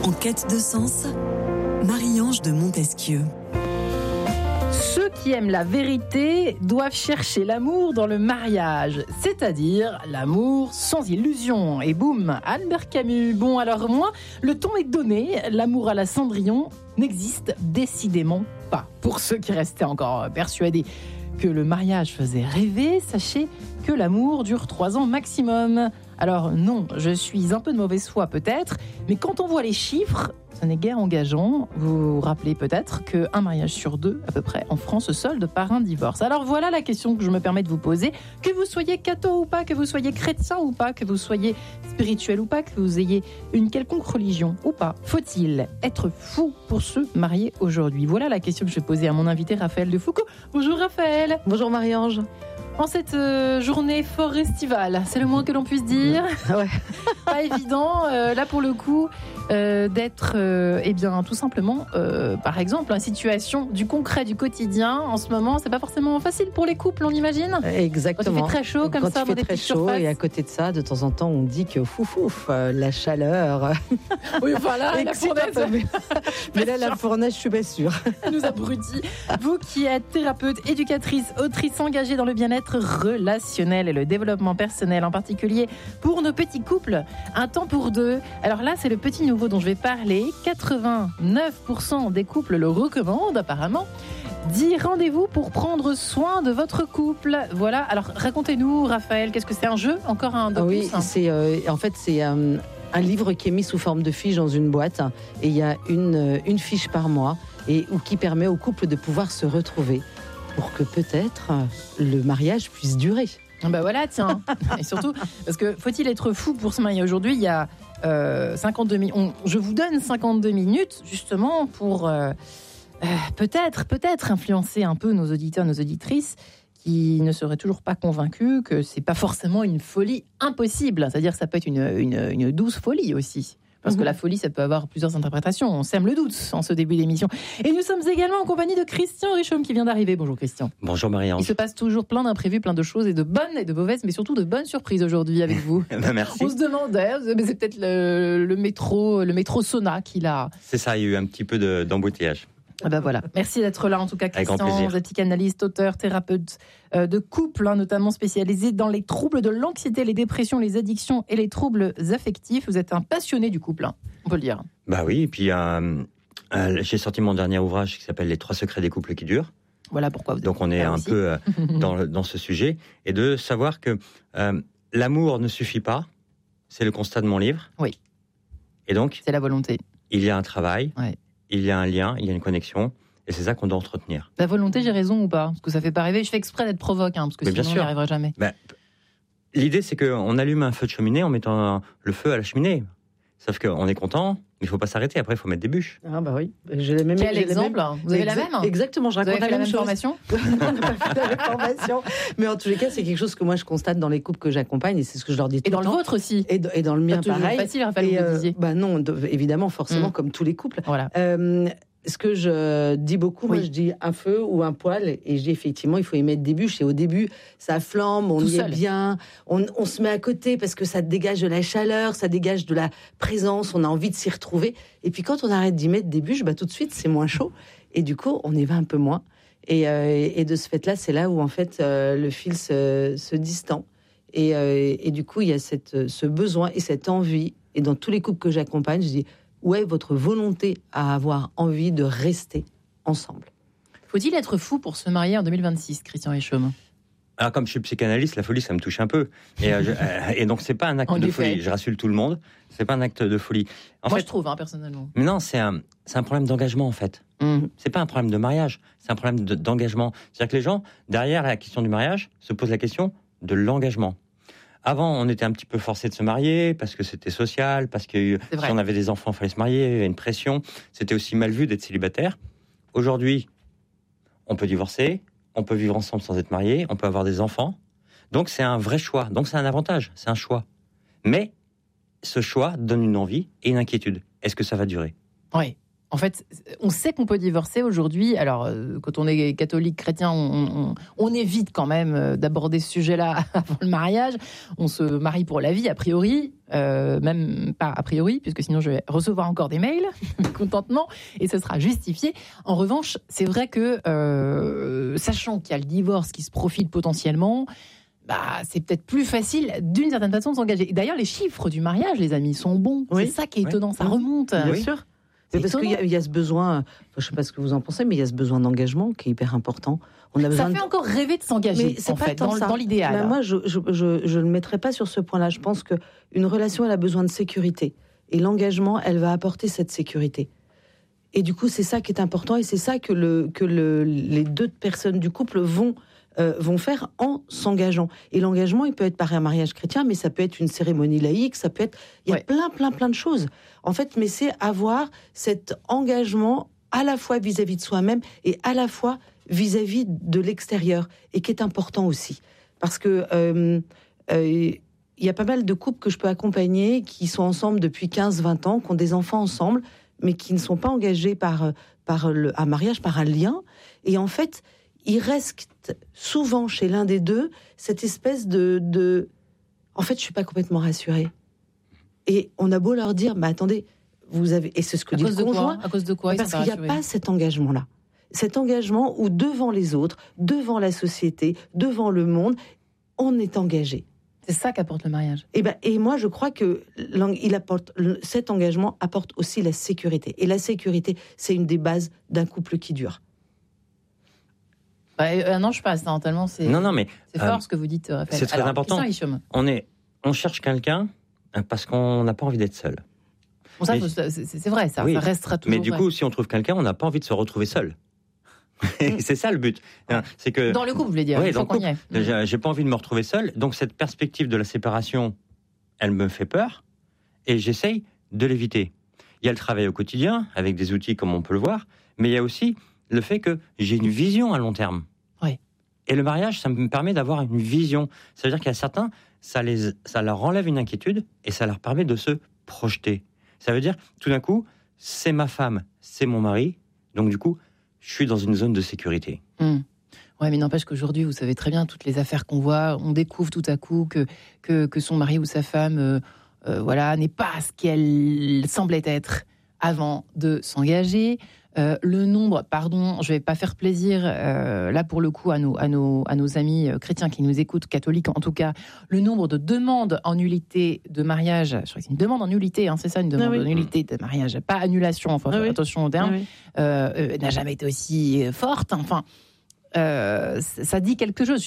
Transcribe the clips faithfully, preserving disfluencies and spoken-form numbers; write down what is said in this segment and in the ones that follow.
En quête de sens, Marie-Ange de Montesquieu. Ceux qui aiment la vérité doivent chercher l'amour dans le mariage, c'est-à-dire l'amour sans illusion. Et boum, Albert Camus. Bon, alors moi, le ton est donné, l'amour à la Cendrillon n'existe décidément pas. Pour ceux qui restaient encore persuadés que le mariage faisait rêver, sachez que l'amour dure trois ans maximum. Alors non, je suis un peu de mauvaise foi peut-être, mais quand on voit les chiffres, ce n'est guère engageant. Vous vous rappelez peut-être qu'un mariage sur deux, à peu près, en France, se solde par un divorce. Alors voilà la question que je me permets de vous poser. Que vous soyez catho ou pas, que vous soyez chrétien ou pas, que vous soyez spirituel ou pas, que vous ayez une quelconque religion ou pas, faut-il être fou pour se marier aujourd'hui? Voilà la question que je vais poser à mon invité Raphaël de Foucault. Bonjour Raphaël. Bonjour Marie-Ange. En cette euh, journée fort estivale, c'est le moins que l'on puisse dire. Ouais. Pas évident, euh, là pour le coup, euh, d'être, euh, eh bien, tout simplement, euh, par exemple, en situation du concret du quotidien. En ce moment, c'est pas forcément facile pour les couples, on imagine. Exactement. Quand il fait très chaud comme Quand ça, il fait très chaud, et à côté de ça, de temps en temps, on dit que fouf fouf, euh, la chaleur. Oui, voilà, la fournaise. Mais, mais là, la fournaise, je suis pas sûre. Elle nous abrutit. Vous qui êtes thérapeute, éducatrice, autrice engagée dans le bien-être relationnel et le développement personnel, en particulier pour nos petits couples, un temps pour deux. Alors là, c'est le petit nouveau dont je vais parler. quatre-vingt-neuf pour cent des couples le recommandent apparemment. dix rendez-vous pour prendre soin de votre couple. Voilà. Alors racontez-nous, Raphaël, qu'est-ce que c'est, un jeu? Encore un de Oui, plus, hein. c'est euh, en fait c'est euh, un livre qui est mis sous forme de fiche dans une boîte et il y a une une fiche par mois et ou qui permet au couple de pouvoir se retrouver pour que peut-être le mariage puisse durer. Ben voilà, tiens. Et surtout, parce que faut-il être fou pour se marier aujourd'hui? Il y a euh, cinquante-deux minutes. On, je vous donne cinquante-deux minutes justement pour euh, euh, peut-être, peut-être influencer un peu nos auditeurs, nos auditrices qui ne seraient toujours pas convaincus que c'est pas forcément une folie impossible. C'est-à-dire que ça peut être une, une, une douce folie aussi. Parce que la folie, ça peut avoir plusieurs interprétations. On sème le doute en ce début d'émission. Et nous sommes également en compagnie de Christian Richomme qui vient d'arriver. Bonjour Christian. Bonjour Marie-Ange. Il se passe toujours plein d'imprévus, plein de choses et de bonnes et de mauvaises, mais surtout de bonnes surprises aujourd'hui avec vous. Ben merci. On se demandait, mais c'est peut-être le, le métro, le métro Sona qui l'a. C'est ça, il y a eu un petit peu de, d'embouteillage. Ah ben voilà. Merci d'être là en tout cas, Christian. Avec grand plaisir. Vous êtes psychanalyste, auteur, thérapeute euh, de couple, hein, notamment spécialisé dans les troubles de l'anxiété, les dépressions, les addictions et les troubles affectifs. Vous êtes un passionné du couple, hein, on peut le dire. Bah oui, et puis euh, euh, j'ai sorti mon dernier ouvrage qui s'appelle Les trois secrets des couples qui durent. Voilà pourquoi vous êtes Donc on est là un aussi. peu euh, dans, le, dans ce sujet. Et de savoir que euh, l'amour ne suffit pas, c'est le constat de mon livre. Oui. Et donc, C'est la volonté. il y a un travail, Ouais. il y a un lien, il y a une connexion. Et c'est ça qu'on doit entretenir. La volonté, j'ai raison ou pas? Parce que ça fait pas rêver. Je fais exprès d'être provoque, hein, parce que Mais sinon bien on n'y sûr. arrivera jamais. Ben, l'idée, c'est qu'on allume un feu de cheminée en mettant le feu à la cheminée. Sauf qu'on est content, mais il ne faut pas s'arrêter. Après, il faut mettre des bûches. Ah bah oui, j'ai les mêmes. Quel j'ai les exemple? mêmes- Vous avez la Exa- même? Exactement, je Vous avez raconte fait la la même même chose. formation? On n'a pas fait la même formation, mais en tous les cas, c'est quelque chose que moi je constate dans les couples que j'accompagne et c'est ce que je leur dis tout Et dans le le temps. vôtre aussi. Et, et dans le mien, Pas toujours pareil. facile, Raphaël, Et, vous le euh, disiez. bah non, de- évidemment, forcément, Mm. comme tous les couples. Voilà. Euh, ce que je dis beaucoup, moi Oui. je dis un feu ou un poêle, et je dis effectivement, il faut y mettre des bûches. Et au début, ça flambe, on Tout y seul. est bien, on, on se met à côté parce que ça dégage de la chaleur, ça dégage de la présence, on a envie de s'y retrouver. Et puis quand on arrête d'y mettre des bûches, bah, tout de suite, c'est moins chaud. Et du coup, on y va un peu moins. Et, euh, et de ce fait-là, c'est là où en fait euh, le fil se, se distend. Et, euh, et du coup, il y a cette, ce besoin et cette envie. Et dans tous les couples que j'accompagne, je dis, où est votre volonté à avoir envie de rester ensemble? Faut-il être fou pour se marier en deux mille vingt-six, Christian Richomme? Alors, comme je suis psychanalyste, la folie, ça me touche un peu. Et, euh, je- euh, et donc, c'est pas un acte En de effet. folie. Je rassure tout le monde. C'est pas un acte de folie. En Moi, fait, je trouve, hein, personnellement. mais non, c'est un, c'est un problème d'engagement, en fait. Mmh. C'est pas un problème de mariage. C'est un problème de- d'engagement. C'est-à-dire que les gens, derrière la question du mariage, se posent la question de l'engagement. Avant, on était un petit peu forcé de se marier parce que c'était social, parce que C'est vrai. si on avait des enfants, il fallait se marier, il y avait une pression. C'était aussi mal vu d'être célibataire. Aujourd'hui, on peut divorcer, on peut vivre ensemble sans être marié, on peut avoir des enfants. Donc c'est un vrai choix. Donc c'est un avantage, c'est un choix. Mais ce choix donne une envie et une inquiétude. Est-ce que ça va durer ? Oui. En fait, on sait qu'on peut divorcer aujourd'hui. Alors, euh, quand on est catholique, chrétien, on, on, on évite quand même euh, d'aborder ce sujet-là avant le mariage. On se marie pour la vie, a priori, euh, même pas a priori, puisque sinon je vais recevoir encore des mails, contentement, et ce sera justifié. En revanche, c'est vrai que, euh, sachant qu'il y a le divorce qui se profile potentiellement, bah, c'est peut-être plus facile d'une certaine façon de s'engager. Et d'ailleurs, les chiffres du mariage, les amis, sont bons. Oui. C'est ça qui est étonnant, Oui. ça remonte. Bien Oui. sûr. C'est Mais parce qu'il y, a- il y a ce besoin, je ne sais pas ce que vous en pensez, mais il y a ce besoin d'engagement qui est hyper important. On a Ça besoin fait de... encore rêver de s'engager, Mais c'est en pas fait, tant dans, ça. dans l'idéal. Là, moi, je je, je, je ne le mettrai pas sur ce point-là. Je pense qu'une relation, elle a besoin de sécurité. Et l'engagement, elle va apporter cette sécurité. Et du coup, c'est ça qui est important. Et c'est ça que, le, que le, les deux personnes du couple vont, euh, vont faire en s'engageant. Et l'engagement, il peut être par un mariage chrétien, mais ça peut être une cérémonie laïque, ça peut être... Il y a Ouais. plein, plein, plein de choses. En fait, mais c'est avoir cet engagement à la fois vis-à-vis de soi-même et à la fois vis-à-vis de l'extérieur, et qui est important aussi. Parce que euh, euh, il y a pas mal de couples que je peux accompagner qui sont ensemble depuis quinze vingt ans, qui ont des enfants ensemble, mais qui ne sont pas engagés par, par le, un mariage, par un lien. Et en fait, il reste souvent chez l'un des deux cette espèce de... de en fait, je suis pas complètement rassurée. Et on a beau leur dire, bah attendez, vous avez... Et c'est ce que À dit cause le de conjoint. quoi À cause de quoi ils Parce sont qu'il n'y a rassurés pas cet engagement-là. Cet engagement où devant les autres, devant la société, devant le monde, on est engagé. C'est ça qu'apporte le mariage. Et, ben, et moi, je crois que l'eng- il apporte, le- cet engagement apporte aussi la sécurité. Et la sécurité, c'est une des bases d'un couple qui dure. Ouais, euh, non, je passe. Non, tellement c'est Non, non, mais c'est fort euh, ce que vous dites, Raphaël. c'est très Alors, important. Christian Hicham. on, est, on cherche quelqu'un euh, parce qu'on n'a pas envie d'être seul. Bon, ça, Mais- faut- c'est c'est vrai, ça, Oui, ça restera toujours Mais du vrai. coup, si on trouve quelqu'un, on n'a pas envie de se retrouver seul. Et c'est ça le but. Hein, c'est que Dans le couple, vous voulez dire. Oui, il faut dans le qu'on y couple. ait. J'ai j'ai pas envie de me retrouver seul. Donc cette perspective de la séparation, elle me fait peur et j'essaye de l'éviter. Il y a le travail au quotidien avec des outils comme on peut le voir, mais il y a aussi le fait que j'ai une vision à long terme. Oui. Et le mariage, ça me permet d'avoir une vision. Ça veut dire qu'il y a certains, ça, les, ça leur enlève une inquiétude et ça leur permet de se projeter. Ça veut dire, tout d'un coup, c'est ma femme, c'est mon mari, donc du coup, je suis dans une zone de sécurité. Hum. Ouais, mais n'empêche qu'aujourd'hui, vous savez très bien, toutes les affaires qu'on voit, on découvre tout à coup que, que, que son mari ou sa femme euh, euh, voilà, n'est pas ce qu'elle semblait être avant de s'engager. Euh, le nombre, pardon, je vais pas faire plaisir euh, là pour le coup à nos, à nos, à nos amis euh, chrétiens qui nous écoutent, catholiques en tout cas, le nombre de demandes en nullité de mariage, je crois que c'est une demande en nullité, hein, c'est ça, une demande Ah oui. en nullité de mariage, pas annulation, enfin Ah oui. attention au terme, Ah oui. euh, euh, n'a jamais été aussi forte, enfin... Euh, ça dit quelque chose.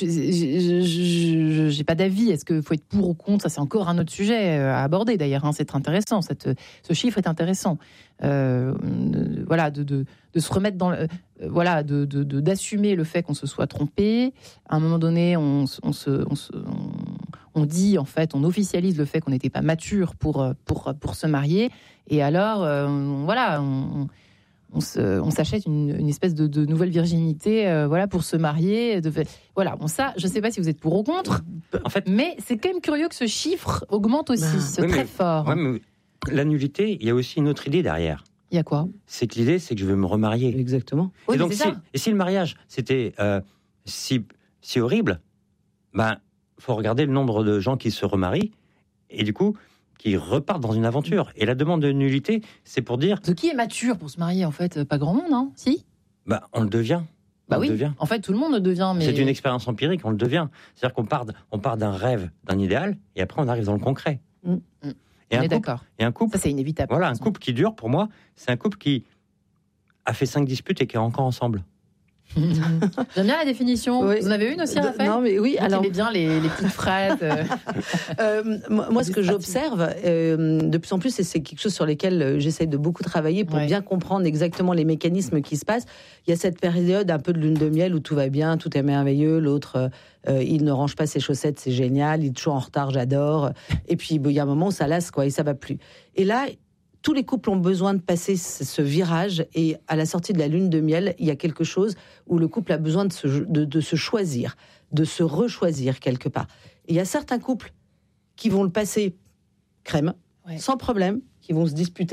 Je n'ai pas d'avis. Est-ce qu'il faut être pour ou contre? Ça, c'est encore un autre sujet à aborder d'ailleurs. Hein. C'est intéressant. Cette, ce chiffre est intéressant. Euh, de, voilà, de, de, de se remettre dans, le, euh, voilà, de, de, de, d'assumer le fait qu'on se soit trompé. À un moment donné, on, on se, on, se, on, on dit en fait, on officialise le fait qu'on n'était pas mature pour, pour, pour se marier. Et alors, euh, on, voilà. On, On, se, on s'achète une, une espèce de, de nouvelle virginité, euh, voilà, pour se marier. De, voilà, bon ça, je ne sais pas si vous êtes pour ou contre, En fait, mais c'est quand même curieux que ce chiffre augmente aussi, Bah, c'est oui, très mais- fort. ouais, mais la nullité, il y a aussi une autre idée derrière. Il y a quoi? C'est que l'idée, c'est que je veux me remarier. Exactement. Oui, et donc, mais si, c'est ça. et si le mariage, c'était euh, si, si horrible, ben, faut regarder le nombre de gens qui se remarient, et du coup, qui repartent dans une aventure. Et la demande de nullité, c'est pour dire, De qui est mature pour se marier en fait? Pas grand monde, hein? Si? ben, on le devient. Bah on oui. le devient. En fait, tout le monde le devient, mais C'est une expérience empirique, on le devient. C'est-à-dire qu'on part, on part d'un rêve, d'un idéal, et après on arrive dans le concret. Mm. Et, on un est couple, d'accord. et un couple, Ça, c'est inévitable. voilà, un couple qui dure, pour moi, c'est un couple qui a fait cinq disputes et qui est encore ensemble. J'aime bien la définition. Oui. Vous en avez une aussi, De- Raphaël? Non, mais oui, Vous alors. aimez bien les, les petites phrases. euh. Euh, moi, moi, ce que Administrative. j'observe euh, de plus en plus, et c'est quelque chose sur lequel euh, j'essaie de beaucoup travailler pour Ouais. bien comprendre exactement les mécanismes qui se passent. Il y a cette période un peu de lune de miel où tout va bien, tout est merveilleux. L'autre, euh, il ne range pas ses chaussettes, c'est génial. Il est toujours en retard, j'adore. Et puis, bon, il y a un moment où ça lasse, quoi, et ça va plus. Et là, tous les couples ont besoin de passer ce ce virage. Et à la sortie de la lune de miel, il y a quelque chose où le couple a besoin de se, de, de se choisir, de se rechoisir quelque part. Et il y a certains couples qui vont le passer crème, Ouais. sans problème, qui vont se disputer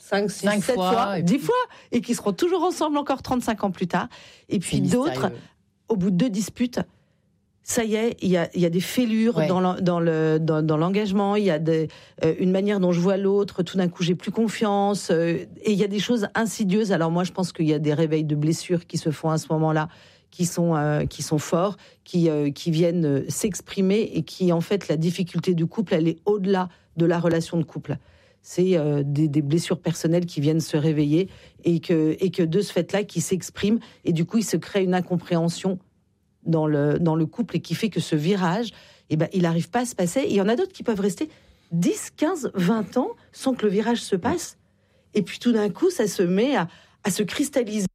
cinq, six, Cinq sept fois, fois, et dix puis- fois, et qui seront toujours ensemble encore trente-cinq ans plus tard. Et puis C'est d'autres, mystérieux. au bout de deux disputes, ça y est, il y a, il y a des fêlures Ouais. dans, l'en- dans, le, dans, dans l'engagement, il y a des, euh, une manière dont je vois l'autre, tout d'un coup j'ai plus confiance, euh, et il y a des choses insidieuses. Alors moi je pense qu'il y a des réveils de blessures qui se font à ce moment-là, qui sont, euh, qui sont forts, qui, euh, qui viennent euh, s'exprimer, et qui en fait la difficulté du couple, elle est au-delà de la relation de couple. C'est euh, des, des blessures personnelles qui viennent se réveiller, et que, et que de ce fait-là, qui s'expriment, et du coup il se crée une incompréhension dans le, dans le couple, et qui fait que ce virage, eh ben, il n'arrive pas à se passer. Et il y en a d'autres qui peuvent rester dix, quinze, vingt ans sans que le virage se passe. Et puis tout d'un coup, ça se met à, à se cristalliser.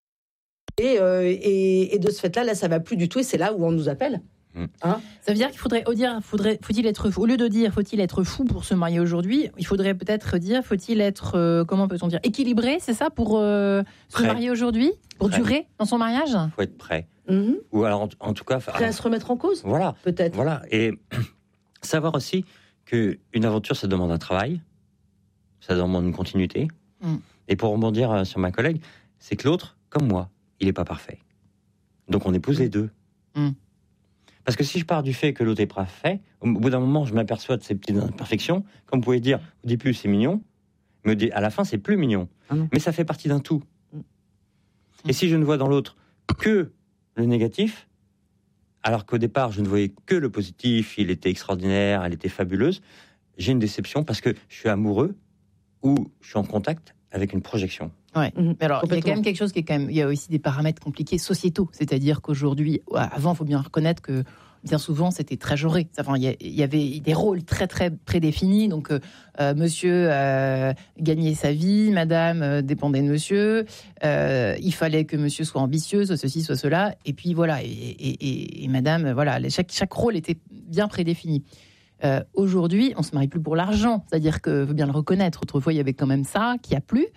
Et, euh, et, et de ce fait-là, là, ça va plus du tout. Et c'est là où on nous appelle. Hein ? Ça veut dire qu'il faudrait, au dire, faudrait, faut-il être fou, au lieu de dire faut-il être fou pour se marier aujourd'hui, il faudrait peut-être dire faut-il être, euh, comment peut-on dire, équilibré, c'est ça, pour euh, se Prêt. marier aujourd'hui, pour Prêt. durer dans son mariage. Il faut être prêt. Mhm. Ou alors, en, en tout cas... Prêt à se remettre en cause, Voilà. peut-être. Voilà. Et savoir aussi qu'une aventure, ça demande un travail, ça demande une continuité. Mm. Et pour rebondir euh, sur ma collègue, c'est que l'autre, comme moi, il n'est pas parfait. Donc on épouse les deux. Mm. Parce que si je pars du fait que l'autre est parfait, au bout d'un moment, je m'aperçois de ces petites imperfections. Comme vous pouvez dire, au début, c'est mignon, mais au dé- à la fin, c'est plus mignon. Ah non. Mais ça fait partie d'un tout. Mm. Et si je ne vois dans l'autre que le négatif, alors qu'au départ, je ne voyais que le positif, il était extraordinaire, elle était fabuleuse, j'ai une déception parce que je suis amoureux ou je suis en contact avec une projection. Ouais. Mhm. Mais alors, il y a Complètement. quand même quelque chose qui est quand même. Il y a aussi des paramètres compliqués sociétaux. C'est-à-dire qu'aujourd'hui, ouais, avant, il faut bien reconnaître que bien souvent, c'était très genré. Enfin, il y, a- il y avait des rôles très, très prédéfinis. Donc, euh, euh, monsieur euh, gagnait sa vie, madame euh, dépendait de monsieur. Euh, il fallait que monsieur soit ambitieux, soit ceci, soit cela. Et puis, voilà. Et, et, et, et madame, euh, voilà. les- Chaque, chaque rôle était bien prédéfini. Euh, aujourd'hui, on se marie plus pour l'argent. C'est-à-dire que, faut bien le reconnaître, autrefois, il y avait quand même ça qui a plus.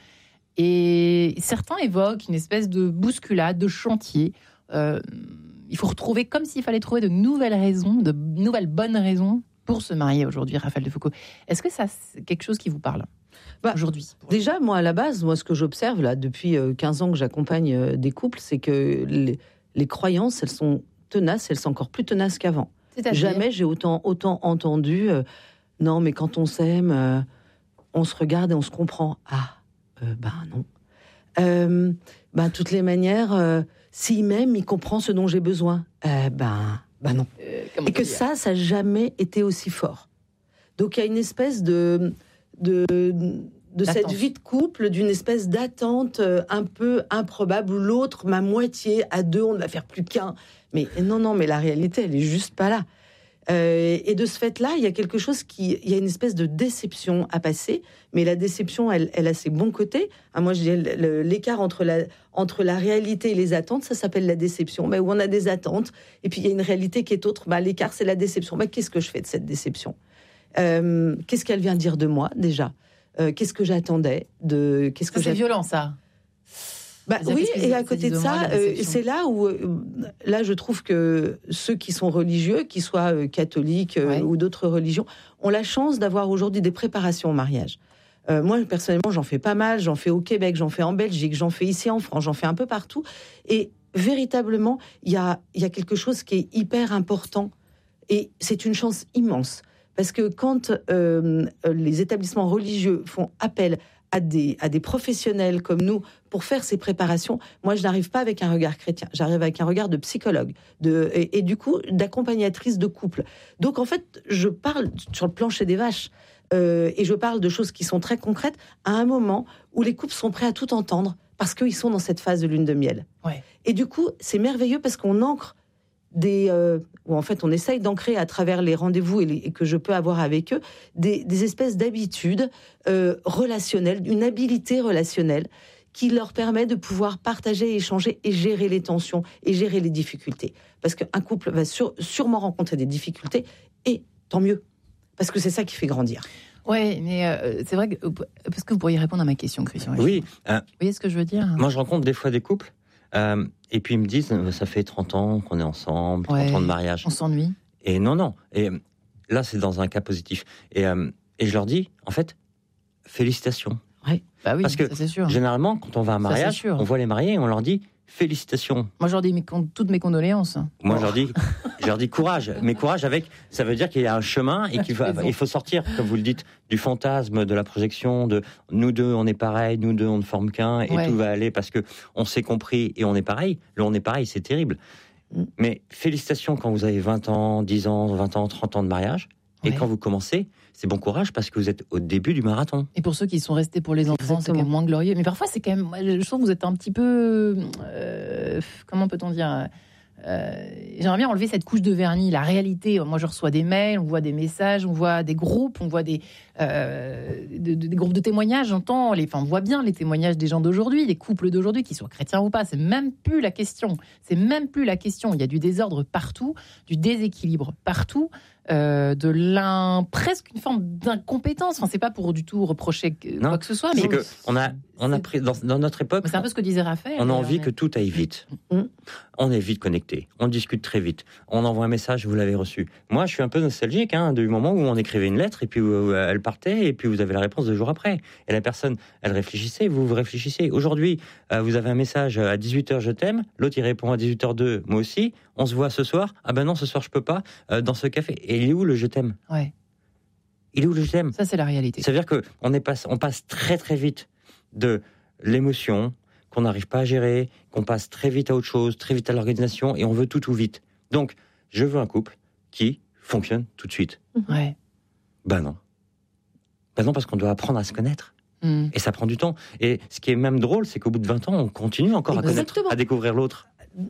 Et certains évoquent une espèce de bousculade, de chantier. Euh, il faut retrouver, comme s'il fallait trouver de nouvelles raisons, de nouvelles bonnes raisons pour se marier aujourd'hui, Raphaël Defoucauld. Est-ce que ça, c'est quelque chose qui vous parle Bah, aujourd'hui? Déjà, moi, à la base, moi, ce que j'observe là depuis euh, quinze ans que j'accompagne euh, des couples, c'est que les, les croyances, elles sont tenaces, elles sont encore plus tenaces qu'avant. C'est-à-dire Jamais j'ai autant, autant entendu euh, non, mais quand on s'aime, euh, on se regarde et on se comprend. Ah, euh, ben non. Euh, ben, de toutes les manières, euh, s'il m'aime, il comprend ce dont j'ai besoin. Euh, ben, ben non. Euh, comment Et que dire ça, ça n'a jamais été aussi fort. Donc il y a une espèce de, de, de cette D'attente. vie de couple, d'une espèce d'attente euh, un peu improbable, où l'autre, ma moitié, à deux, on ne va faire plus qu'un. Mais non, non, mais la réalité, elle est juste pas là. Euh, et de ce fait-là, il y a quelque chose qui, il y a une espèce de déception à passer, mais la déception, elle, elle a ses bons côtés. Ah, moi, je dis le- le- l'écart entre la, entre la réalité et les attentes, ça s'appelle la déception. Mais où on a des attentes, et puis il y a une réalité qui est autre. Bah, l'écart, c'est la déception. Bah, qu'est-ce que je fais de cette déception ? Euh, Qu'est-ce qu'elle vient dire de moi déjà ? Euh, Qu'est-ce que j'attendais de Qu'est-ce Ça, que c'est j'ai violent, ça. Bah, C'est-à-dire, oui, qu'est-ce que et ça à dit côté de de moi, ça, la euh, déception c'est là où, euh, là, je trouve que ceux qui sont religieux, qu'ils soient euh, catholiques euh, Ouais. ou d'autres religions, ont la chance d'avoir aujourd'hui des préparations au mariage. Euh, moi, personnellement, j'en fais pas mal. J'en fais au Québec, j'en fais en Belgique, j'en fais ici en France, j'en fais un peu partout. Et véritablement, il y a, il y a quelque chose qui est hyper important. Et c'est une chance immense. Parce que quand euh, les établissements religieux font appel à des, à des professionnels comme nous pour faire ces préparations, moi, je n'arrive pas avec un regard chrétien. J'arrive avec un regard de psychologue de, et, et du coup, d'accompagnatrice de couple. Donc, en fait, je parle sur le plancher des vaches. Euh, et je parle de choses qui sont très concrètes à un moment où les couples sont prêts à tout entendre parce qu'ils sont dans cette phase de lune de miel. Ouais. Et du coup, c'est merveilleux parce qu'on ancre des... Euh, ou en fait, on essaye d'ancrer à travers les rendez-vous et, les, et que je peux avoir avec eux, des, des espèces d'habitudes euh, relationnelles, une habilité relationnelle qui leur permet de pouvoir partager, échanger et gérer les tensions et gérer les difficultés. Parce qu'un couple va sur, sûrement rencontrer des difficultés et tant mieux. Parce que c'est ça qui fait grandir. Oui, mais euh, c'est vrai que. Parce que vous pourriez répondre à ma question, Christian. Oui, euh, Vous voyez ce que je veux dire ? moi je rencontre des fois des couples, euh, et puis ils me disent, euh, ça fait trente ans qu'on est ensemble, trente Ouais. ans de mariage. On s'ennuie. Et non, non. Et là, c'est dans un cas positif. Et, euh, et je leur dis, en fait, félicitations. Ouais. Bah oui, Parce que ça, c'est sûr. généralement, quand on va à un Ça, mariage, c'est sûr. on voit les mariés et on leur dit félicitations. Moi, je leur dis mes con- toutes mes condoléances. Moi, je leur dis, je leur dis courage. Mais courage avec, ça veut dire qu'il y a un chemin et qu'il va, il faut sortir, comme vous le dites, du fantasme, de la projection, de nous deux, on est pareil, nous deux, on ne forme qu'un et Ouais. tout va aller parce que on s'est compris et on est pareil. Le on est pareil, c'est terrible. Mm. Mais félicitations quand vous avez vingt ans, dix ans, vingt ans, trente ans de mariage. Et Ouais. quand vous commencez, c'est bon courage parce que vous êtes au début du marathon. Et pour ceux qui sont restés pour les enfants, c'est Exactement. quand même moins glorieux. Mais parfois, c'est quand même. moi, Je trouve que vous êtes un petit peu. euh, comment peut-on dire euh, J'aimerais bien enlever cette couche de vernis. La réalité, moi, je reçois des mails, on voit des messages, on voit des groupes, on voit des, euh, de- de- des groupes de témoignages. J'entends, les, enfin, on voit bien les témoignages des gens d'aujourd'hui, des couples d'aujourd'hui, qu'ils soient chrétiens ou pas. C'est même plus la question. C'est même plus la question. Il y a du désordre partout, du déséquilibre partout. Euh, de l'un presque une forme d'incompétence. Enfin, c'est pas pour du tout reprocher que- Non, quoi que ce soit, mais C'est que on a, on a c'est- pris dans, dans notre époque. mais c'est un peu ce que disait Raphaël. On a d'ailleurs, envie mais- que tout aille vite. Mm. On est vite connecté. On discute très vite. On envoie un message, vous l'avez reçu. Moi, je suis un peu nostalgique hein, du moment où on écrivait une lettre et puis où elle partait et puis vous avez la réponse deux jours après. Et la personne, elle réfléchissait, vous vous réfléchissez. Aujourd'hui, euh, vous avez un message à dix-huit heures, je t'aime. L'autre, il répond à dix-huit heures deux, moi aussi. On se voit ce soir. Ah ben non, ce soir, je peux pas. Euh, dans ce café. Et il est où le je t'aime? Ouais, Il est où le je t'aime? ça c'est la réalité. Ça veut dire qu'on est passe, on passe très très vite de l'émotion qu'on n'arrive pas à gérer, qu'on passe très vite à autre chose, très vite à l'organisation, et on veut tout tout vite. Donc, je veux un couple qui fonctionne tout de suite. Ouais. Ben non. Ben non, parce qu'on doit apprendre à se connaître. Hmm. Et ça prend du temps. Et ce qui est même drôle, c'est qu'au bout de vingt ans, on continue encore à connaître, Exactement. à découvrir l'autre.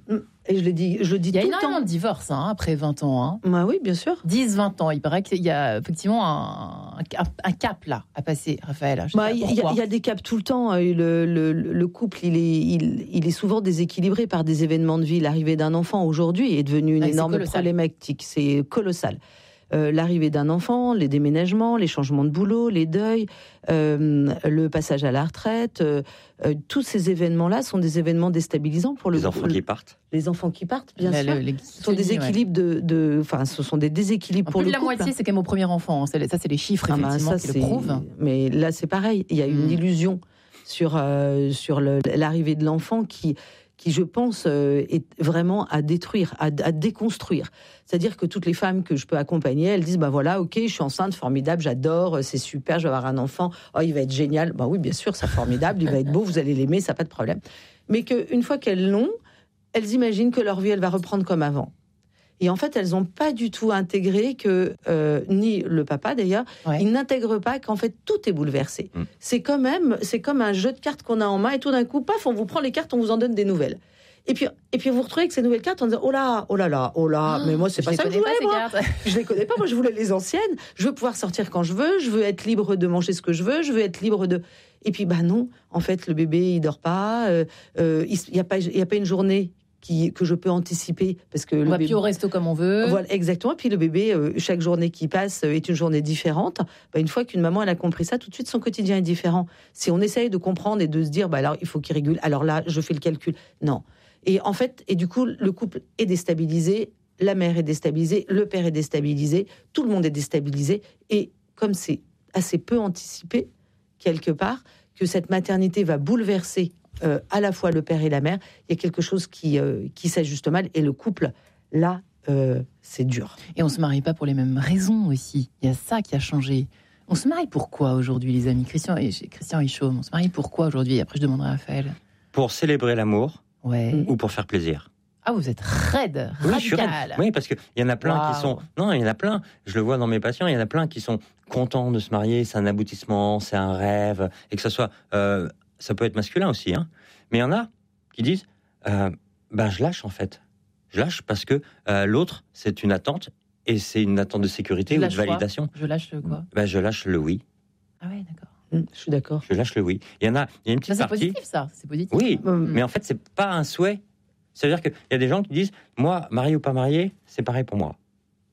Et je le dis, je le dis Il y a tout le énormément temps. de divorces hein, après vingt ans. Hein. Bah oui, bien sûr. dix vingt ans. Il paraît qu'il y a effectivement un, un, un cap là à passer, Raphaël. Je sais Bah, pas il y, a- pourquoi. il y a des caps tout le temps. Le, le, le couple, il est, il, il est souvent déséquilibré par des événements de vie. L'arrivée d'un enfant aujourd'hui est devenue une Ouais, c'est énorme colossal. problématique. C'est colossal. Euh, l'arrivée d'un enfant, les déménagements, les changements de boulot, les deuils, euh, le passage à la retraite, euh, euh, tous ces événements-là sont des événements déstabilisants pour le Les enfants le- qui partent. les enfants qui partent, bien Le- sûr. le- les- Ce sont des ouais. équilibres de, de, enfin, ce sont des déséquilibres pour Plus le de la couple. moitié, c'est quand même au premier enfant. C'est- Ça, c'est les chiffres Ah bah, effectivement ça, qui le c'est- prouvent. Mais là, c'est pareil. Il y a une Mm. illusion sur, euh, sur le- l'arrivée de l'enfant qui, qui, je pense, euh, est vraiment à détruire, à, à déconstruire. C'est-à-dire que toutes les femmes que je peux accompagner, elles disent, bah voilà, ok, je suis enceinte, formidable, j'adore, c'est super, je vais avoir un enfant, oh, il va être génial. Bah oui, bien sûr, c'est formidable, il va être beau, vous allez l'aimer, ça n'a pas de problème. Mais qu'une fois qu'elles l'ont, elles imaginent que leur vie, elle va reprendre comme avant. Et en fait, elles n'ont pas du tout intégré que, euh, ni le papa d'ailleurs, Ouais. il n'intègre pas qu'en fait tout est bouleversé. Mm. C'est quand même, c'est comme un jeu de cartes qu'on a en main et tout d'un coup, paf, on vous prend les cartes, on vous en donne des nouvelles. Et puis, et puis vous vous retrouvez avec ces nouvelles cartes en disant oh là, oh là là, oh là, mais moi c'est Je pas les ça que je connais pas, voulais, ces moi. cartes. Je les connais pas, moi je voulais les anciennes. Je veux pouvoir sortir quand je veux, je veux être libre de manger ce que je veux, je veux être libre de. Et puis bah non, en fait le bébé il dort pas, euh, euh, il y a pas, il y a pas une journée qui que je peux anticiper parce que On le va bébé. plus au resto comme on veut. Voilà, exactement. Puis le bébé, euh, chaque journée qui passe euh, est une journée différente. Bah, une fois qu'une maman elle a compris ça, tout de suite son quotidien est différent. Si on essaye de comprendre et de se dire, bah alors il faut qu'il régule. Alors là, je fais le calcul. Non. Et en fait, et du coup, le couple est déstabilisé, la mère est déstabilisée, le père est déstabilisé, tout le monde est déstabilisé. Et comme c'est assez peu anticipé quelque part que cette maternité va bouleverser euh, à la fois le père et la mère, il y a quelque chose qui euh, qui s'ajuste mal et le couple là. Euh, c'est dur. Et on se marie pas pour les mêmes raisons aussi. Il y a ça qui a changé. On se marie pourquoi aujourd'hui, les amis? Christian et Christian Hichaume, on se marie pourquoi aujourd'hui? Après, je demanderai à Raphaël. Pour célébrer l'amour Ouais. ou pour faire plaisir. Ah, vous êtes raide, Oui, je suis raide. radical. Oui, parce qu'il y en a plein Waouh. qui sont. Non, il y en a plein. Je le vois dans mes patients. Il y en a plein qui sont contents de se marier. C'est un aboutissement, c'est un rêve, et que ça soit. Euh, ça peut être masculin aussi, hein. Mais il y en a qui disent, euh, ben je lâche en fait. Je lâche parce que euh, l'autre c'est une attente et c'est une attente de sécurité Je ou de lâche quoi validation. Je lâche quoi? Ben je lâche le oui. Ah ouais, d'accord. Mmh, je suis d'accord. Je lâche le oui. Il y en a. Il y a une Ça, petite c'est partie. positif, ça. C'est positif. Oui, Mmh. mais en fait c'est pas un souhait. C'est-à-dire qu'il y a des gens qui disent, moi, marié ou pas marié, c'est pareil pour moi.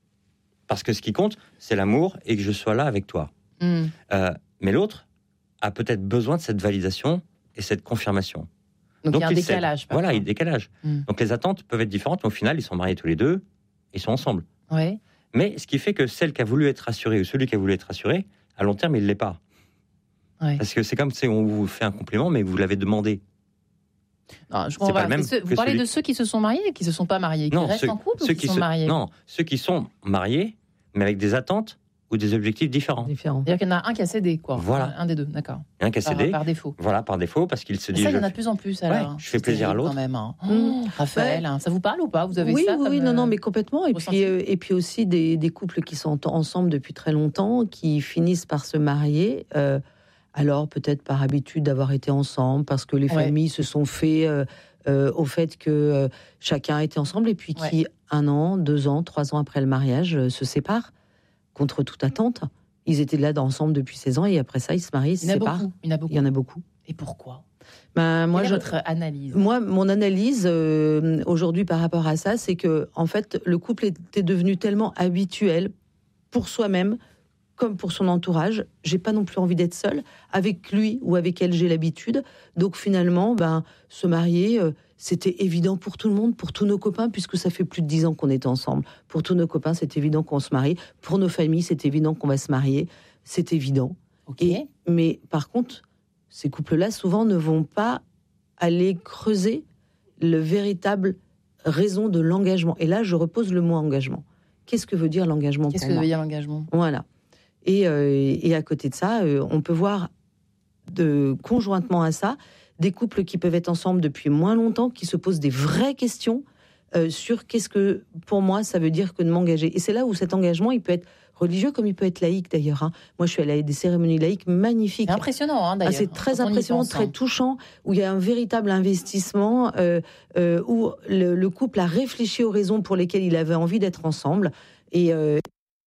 Parce que ce qui compte, c'est l'amour et que je sois là avec toi. Hmm. Euh, mais l'autre a peut-être besoin de cette validation et cette confirmation. Donc, il y a un il cède. décalage. Voilà, il y a parfois. un décalage. Hmm. Donc les attentes peuvent être différentes, mais au final, ils sont mariés tous les deux, ils sont ensemble. Ouais. Mais ce qui fait que celle qui a voulu être rassurée ou celui qui a voulu être rassuré, à long terme, il ne l'est pas. Ouais. Parce que c'est comme si on vous fait un compliment, mais vous l'avez demandé. Non, je C'est comprends pas pas. le même Ceux- vous que parlez celui- de ceux qui se sont mariés et qui se sont pas mariés, qui Non, restent ceux- en couple ceux ou qui, qui sont se- mariés? Non, ceux qui sont mariés, mais avec des attentes ou des objectifs différents. Différent. C'est-à-dire qu'il y en a un qui a cédé, quoi. Voilà. Un des deux, d'accord. Un qui a Par, cédé, par défaut. voilà, par défaut, parce qu'il se Mais dit... ça, il y je en a de fais- plus en plus, alors. je fais C'est plaisir à terrible, l'autre. quand même. Hein. Mmh. Oh, Raphaël, hein, ça vous parle ou pas? Vous avez oui, ça oui, comme, oui, non, euh, non, mais complètement. Et ressenti? puis, euh, et puis aussi des, des couples qui sont en- ensemble depuis très longtemps, qui finissent par se marier. euh, alors peut-être par habitude d'avoir été ensemble, parce que les Ouais. familles se sont fait euh, euh, au fait que euh, chacun était ensemble, et puis qui, un an, deux ans, trois ans après le mariage, euh, se séparent contre toute attente. Ils étaient là ensemble depuis seize ans, et après ça, ils se marient, ils se Il y en a séparent. beaucoup. Il y en a beaucoup. Il y en a beaucoup. Et pourquoi? Ben, moi, Quelle est je... votre analyse? Moi, mon analyse euh, aujourd'hui par rapport à ça, c'est que en fait, le couple était devenu tellement habituel pour soi-même comme pour son entourage. J'ai pas non plus envie d'être seule avec lui ou avec elle. J'ai l'habitude. Donc finalement, ben se marier, euh, c'était évident pour tout le monde, pour tous nos copains, puisque ça fait plus de dix ans qu'on est ensemble. Pour tous nos copains, c'est évident qu'on se marie. Pour nos familles, c'est évident qu'on va se marier. C'est évident. Ok. Et, mais par contre, ces couples-là, souvent, ne vont pas aller creuser le véritable raison de l'engagement. Et là, je repose le mot engagement. Qu'est-ce que veut dire l'engagement Qu'est-ce pour que moi veut dire l'engagement? Voilà. Et, euh, et à côté de ça, euh, on peut voir de, conjointement à ça des couples qui peuvent être ensemble depuis moins longtemps, qui se posent des vraies questions euh, sur qu'est-ce que, pour moi, ça veut dire que de m'engager. Et c'est là où cet engagement, il peut être religieux comme il peut être laïque, d'ailleurs. Hein. Moi, je suis allée à des cérémonies laïques magnifiques. C'est impressionnant, hein, Ah, d'ailleurs. c'est très quand on y impressionnant, pense, très hein. touchant, où il y a un véritable investissement, euh, euh, où le, le couple a réfléchi aux raisons pour lesquelles il avait envie d'être ensemble, et, euh,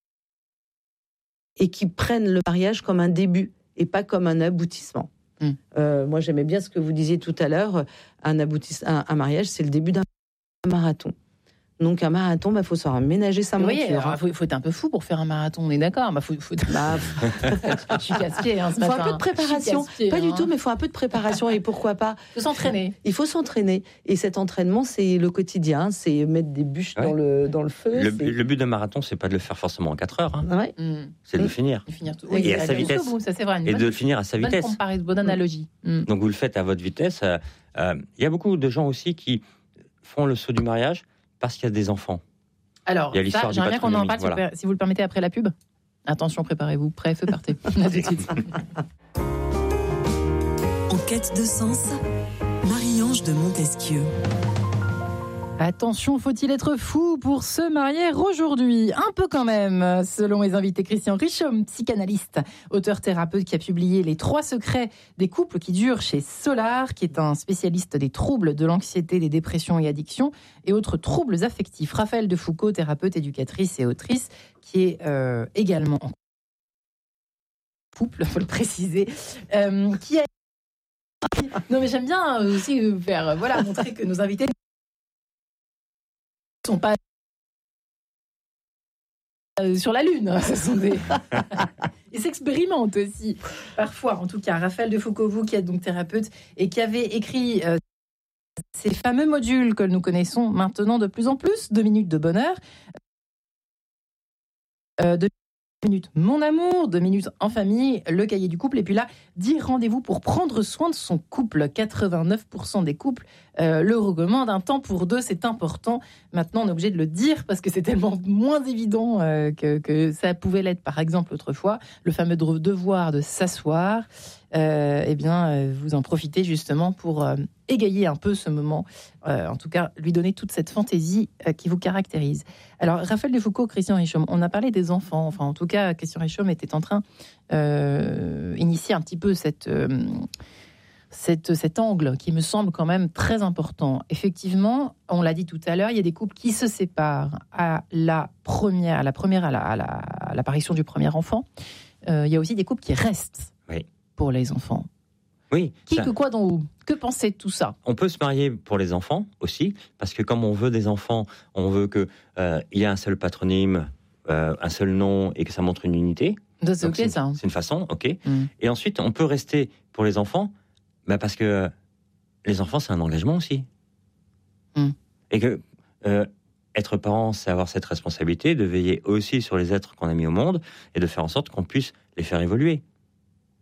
et qui prennent le mariage comme un début et pas comme un aboutissement. Mm. Euh, moi, j'aimais bien ce que vous disiez tout à l'heure, un, aboutis- un, un mariage, c'est le début d'un marathon. Donc un marathon, il bah, faut se ménager sa Vous monture. voyez, hein. il faut, faut être un peu fou pour faire un marathon, on est d'accord. Bah, faut, faut... Bah, je suis casse-pied hein, ce il faut matin. un peu de préparation, Je suis casse-pied, pas du hein. tout, mais il faut un peu de préparation et pourquoi pas. Il faut s'entraîner. Il faut s'entraîner. Et cet entraînement, c'est le quotidien, c'est mettre des bûches Ouais. dans, le, dans le feu. Le, c'est- le but d'un marathon, c'est pas de le faire forcément en quatre heures, hein. Ouais. Mm. C'est de le Mm. finir. Et finir tout. Et Oui, à aller sa jusqu'au vitesse. bout, ça c'est vrai. Une Et bonne, de le finir à sa bonne vitesse. comparaison, bonne analogie. Mm. Donc vous le faites à votre vitesse. Il euh, euh, y a beaucoup de gens aussi qui font le saut du mariage parce qu'il y a des enfants. Alors, Il y a l'histoire ça, du j'aimerais bien qu'on en patronymique, parle, si vous voilà. per- si vous le permettez, après la pub. Attention, préparez-vous. Prêt, feu, partez. À tout de suite. En quête de sens, Marie-Ange de Montesquieu. Attention, faut-il être fou pour se marier aujourd'hui? Un peu quand même, selon mes invités. Christian Richomme, psychanalyste, auteur-thérapeute qui a publié Les trois secrets des couples qui durent chez Solar, qui est un spécialiste des troubles de l'anxiété, des dépressions et addictions et autres troubles affectifs. Raphaël de Foucauld, thérapeute, éducatrice et autrice, qui est euh, également en couple, faut le préciser, euh, qui a... Non mais j'aime bien aussi faire, voilà, montrer que nos invités sont pas euh, sur la Lune, ce sont des... Ils s'expérimentent aussi, parfois. En tout cas, Raphaël de Foucauld, vous qui êtes donc thérapeute et qui avez écrit euh, ces fameux modules que nous connaissons maintenant de plus en plus, deux minutes de bonheur, euh, deux minutes mon amour, deux minutes en famille, le cahier du couple, et puis là, dix rendez-vous pour prendre soin de son couple. quatre-vingt-neuf pour cent des couples euh, le recommandent. Un temps pour deux, c'est important. Maintenant, on est obligé de le dire parce que c'est tellement moins évident euh, que, que ça pouvait l'être, par exemple, autrefois. Le fameux devoir de s'asseoir, euh, eh bien, euh, vous en profitez justement pour euh, égayer un peu ce moment, euh, en tout cas, lui donner toute cette fantaisie euh, qui vous caractérise. Alors, Raphaël de Foucauld, Christian Richomme, on a parlé des enfants, enfin, en tout cas, Christian Richomme était en train euh, initier un petit peu cette, euh, cette, cet angle qui me semble quand même très important. Effectivement, on l'a dit tout à l'heure, il y a des couples qui se séparent à la première, à la première, à, la, à, la, à l'apparition du premier enfant. Euh, il y a aussi des couples qui restent Oui. pour les enfants. Oui. Qui, ça- que, quoi, dont où? Que pensez de tout ça? On peut se marier pour les enfants aussi, parce que comme on veut des enfants, on veut qu'il euh, y ait un seul patronyme, euh, un seul nom, et que ça montre une unité. Ça, c'est Donc, ok, c'est, ça. c'est une façon, ok. Mm. Et ensuite, on peut rester pour les enfants, bah parce que euh, les enfants, c'est un engagement aussi. Mm. Et que euh, être parent, c'est avoir cette responsabilité de veiller aussi sur les êtres qu'on a mis au monde et de faire en sorte qu'on puisse les faire évoluer.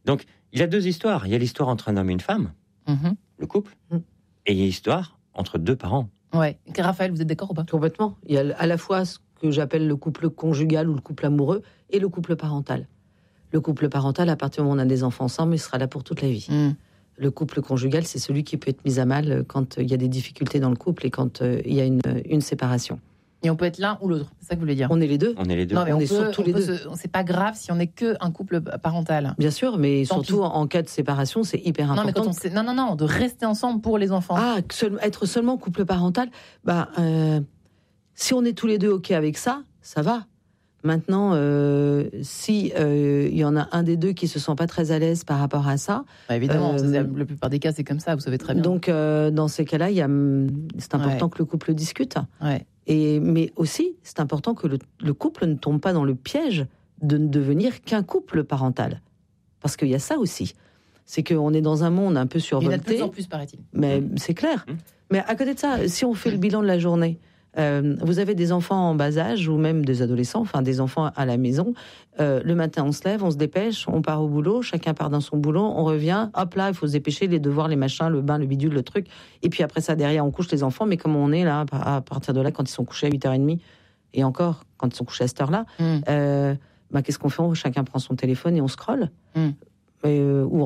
Donc, il y a deux histoires. Il y a l'histoire entre un homme et une femme, Mhm. le couple, Mm. et il y a l'histoire entre deux parents. Ouais. Raphaël, vous êtes d'accord ou pas? Complètement. Il y a à la fois ce que j'appelle le couple conjugal ou le couple amoureux et le couple parental. Le couple parental, à partir du moment où on a des enfants ensemble, il sera là pour toute la vie. Mm. Le couple conjugal, c'est celui qui peut être mis à mal quand il y a des difficultés dans le couple et quand euh, il y a une, une séparation. Et on peut être l'un ou l'autre, c'est ça que vous voulez dire? On est les deux, On est les deux. Non, mais on on, est peut, surtout on les peut deux. se- c'est pas grave si on n'est qu'un couple parental. bien sûr, mais Tant surtout pis. en cas de séparation, c'est hyper Non, mais important. quand on sait... non, non, non, de rester ensemble pour les enfants. Ah, seul- être seulement couple parental, bah, euh, si on est tous les deux OK avec ça, ça va. Maintenant, euh, si euh, il y en a un des deux qui se sent pas très à l'aise par rapport à ça, Bah, évidemment, Euh, c'est- la plupart des cas, c'est comme ça, vous savez très bien. donc euh, dans ces cas-là, il y a, hum, c'est important Ouais. que le couple discute. Ouais. Et, mais aussi, c'est important que le, le couple ne tombe pas dans le piège de ne devenir qu'un couple parental. Parce qu'il y a ça aussi. C'est qu'on est dans un monde un peu Il y en a de survolté. plus en plus, paraît-il. Mais c'est clair. Mmh. Mais à côté de ça, si on fait le bilan de la journée, euh, vous avez des enfants en bas âge ou même des adolescents, enfin des enfants à la maison. Euh, le matin, on se lève, on se dépêche, on part au boulot, chacun part dans son boulot, on revient, hop là, il faut se dépêcher, les devoirs, les machins, le bain, le bidule, le truc. Et puis après ça, derrière, on couche les enfants. Mais comme on est là, à partir de là, quand ils sont couchés à huit heures trente, et encore, quand ils sont couchés à cette heure-là, Mm. euh, bah, qu'est-ce qu'on fait? Chacun prend son téléphone et on scrolle. Mm. Euh, ou